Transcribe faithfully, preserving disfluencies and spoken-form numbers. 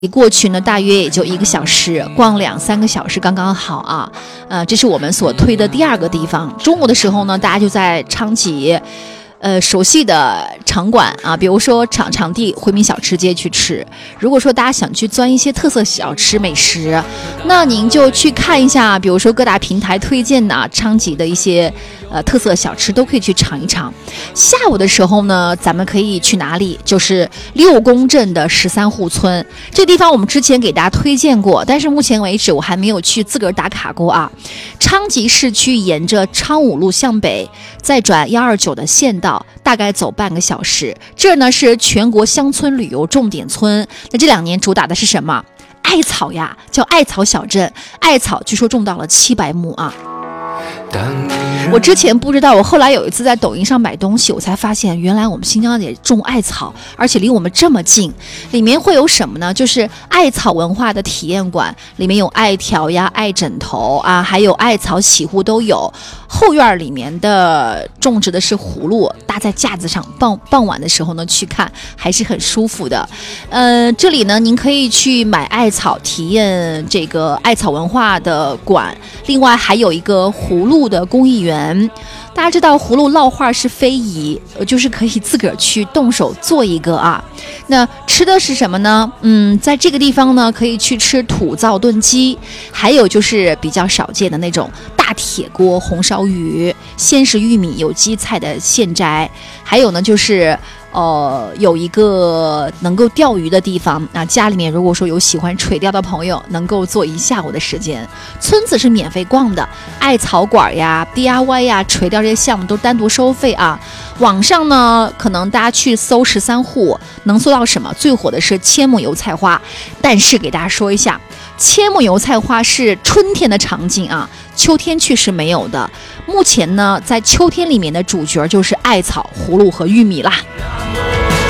过去呢，大约也就一个小时，逛两三个小时刚刚好啊。呃，这是我们所推的第二个地方。中午的时候呢，大家就在昌吉。呃，熟悉的场馆啊，比如说场场地回民小吃街去吃。如果说大家想去钻一些特色小吃美食，那您就去看一下，比如说各大平台推荐的、啊、昌吉的一些呃特色小吃，都可以去尝一尝。下午的时候呢，咱们可以去哪里？就是六宫镇的十三户村，这地方我们之前给大家推荐过，但是目前为止我还没有去自个儿打卡过啊。昌吉市区沿着昌武路向北，再转幺二九的县道。大概走半个小时，这呢是全国乡村旅游重点村。那这两年主打的是什么？艾草呀，叫艾草小镇。艾草据说种到了七百亩啊。我之前不知道，我后来有一次在抖音上买东西，我才发现原来我们新疆也种艾草，而且离我们这么近。里面会有什么呢？就是艾草文化的体验馆，里面有艾条呀、艾枕头啊，还有艾草洗护都有。后院里面的种植的是葫芦，搭在架子上，傍傍晚的时候呢去看还是很舒服的。呃，这里呢您可以去买艾草，体验这个艾草文化的馆。另外还有一个葫芦的工艺园。大家知道葫芦烙画是非遗，就是可以自个儿去动手做一个啊。那吃的是什么呢？嗯，在这个地方呢，可以去吃土灶炖鸡，还有就是比较少见的那种大铁锅红烧鱼、鲜食玉米、有机菜的现摘，还有呢就是呃，有一个能够钓鱼的地方啊，家里面如果说有喜欢垂钓的朋友，能够做一下午的时间。村子是免费逛的，艾草馆呀、D I Y 呀、垂钓这些项目都单独收费啊。网上呢，可能大家去搜十三户，能搜到什么？最火的是千亩油菜花，但是给大家说一下，千亩油菜花是春天的场景啊，秋天去是没有的。目前呢，在秋天里面的主角就是艾草、葫芦和玉米啦。